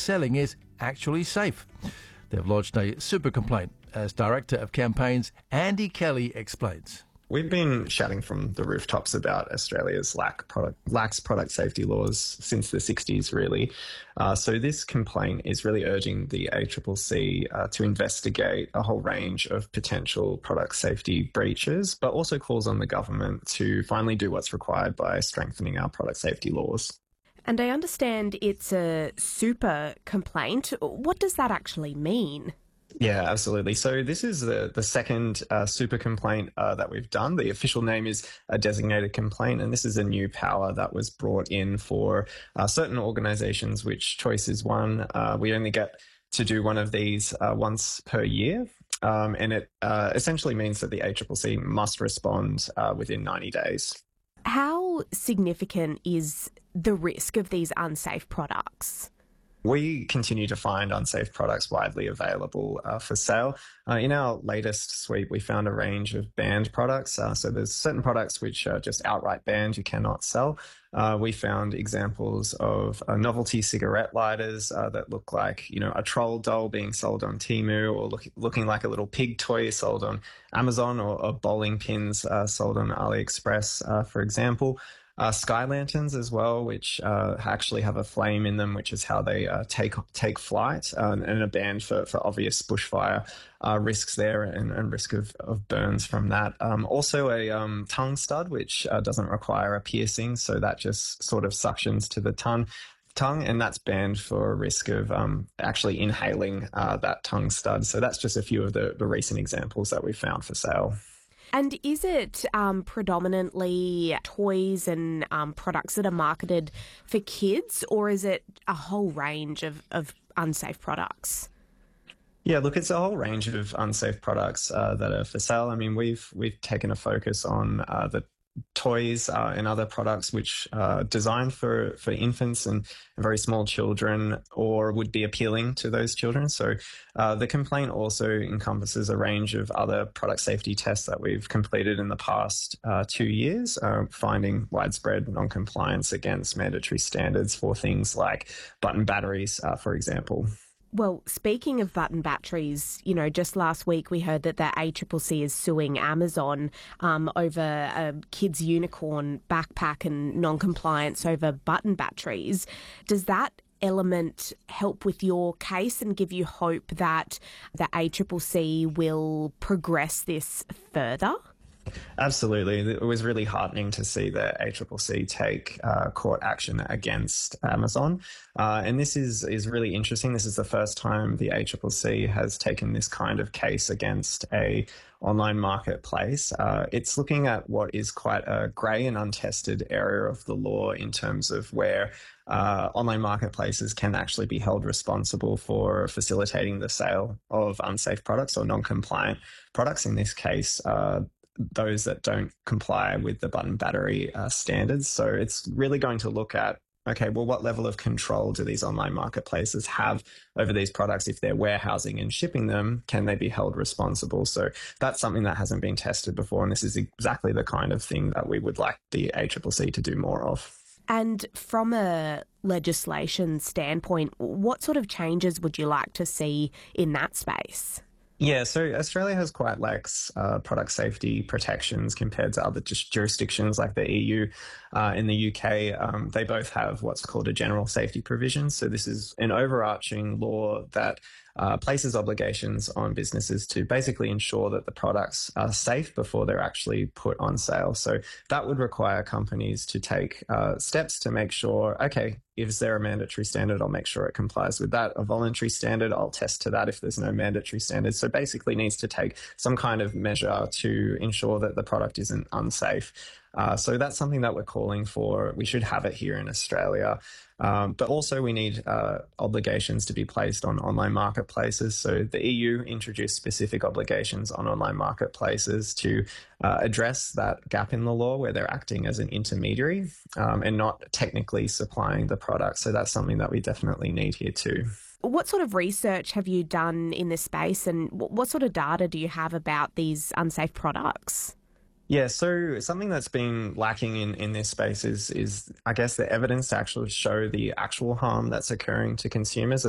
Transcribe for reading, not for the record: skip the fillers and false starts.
selling is actually safe. They've lodged a super complaint, as Director of Campaigns Andy Kelly explains. We've been shouting from the rooftops about Australia's lax product safety laws since the 60s, really. So this complaint is really urging the ACCC to investigate a whole range of potential product safety breaches, but also calls on the government to finally do what's required by strengthening our product safety laws. And I understand it's a super complaint. What does that actually mean? Yeah, absolutely. So this is the second super complaint that we've done. The official name is a designated complaint, and this is a new power that was brought in for certain organisations, which Choice is one. We only get to do one of these once per year, and it essentially means that the ACCC must respond within 90 days. How significant is the risk of these unsafe products? We continue to find unsafe products widely available for sale. In our latest sweep, we found a range of banned products. So there's certain products which are just outright banned, you cannot sell. We found examples of novelty cigarette lighters that look like, a troll doll being sold on Temu, or looking like a little pig toy sold on Amazon, or bowling pins sold on AliExpress, for example. Sky lanterns as well, which actually have a flame in them, which is how they take flight, and are banned for obvious bushfire risks there, and risk of burns from that. Also a tongue stud, which doesn't require a piercing, so that just sort of suctions to the tongue, and that's banned for risk of actually inhaling that tongue stud. So that's just a few of the recent examples that we found for sale. And is it predominantly toys and products that are marketed for kids, or is it a whole range of unsafe products? Yeah, look, it's a whole range of unsafe products that are for sale. I mean, we've taken a focus on the toys and other products which are designed for infants and very small children, or would be appealing to those children. So the complaint also encompasses a range of other product safety tests that we've completed in the past 2 years, finding widespread non-compliance against mandatory standards for things like button batteries, for example. Well, speaking of button batteries, just last week we heard that the ACCC is suing Amazon over a kid's unicorn backpack and non-compliance over button batteries. Does that element help with your case and give you hope that the ACCC will progress this further? Absolutely. It was really heartening to see the ACCC take court action against Amazon. And this is really interesting. This is the first time the ACCC has taken this kind of case against a online marketplace. It's looking at what is quite a grey and untested area of the law in terms of where online marketplaces can actually be held responsible for facilitating the sale of unsafe products or non-compliant products. In this case, those that don't comply with the button battery standards. So it's really going to look at, okay, well, what level of control do these online marketplaces have over these products? If they're warehousing and shipping them, can they be held responsible? So that's something that hasn't been tested before, and this is exactly the kind of thing that we would like the ACCC to do more of. And from a legislation standpoint, what sort of changes would you like to see in that space? Yeah, so Australia has quite lax product safety protections compared to other jurisdictions like the EU. In the UK, they both have what's called a general safety provision. So this is an overarching law that places obligations on businesses to basically ensure that the products are safe before they're actually put on sale. So that would require companies to take steps to make sure, okay, is there a mandatory standard? I'll make sure it complies with that. A voluntary standard, I'll test to that if there's no mandatory standard. So basically needs to take some kind of measure to ensure that the product isn't unsafe. So that's something that we're calling for. We should have it here in Australia. But also we need obligations to be placed on online marketplaces. So the EU introduced specific obligations on online marketplaces to address that gap in the law where they're acting as an intermediary and not technically supplying the product. So that's something that we definitely need here too. What sort of research have you done in this space, and what sort of data do you have about these unsafe products? Yeah, so something that's been lacking in this space is I guess the evidence to actually show the actual harm that's occurring to consumers,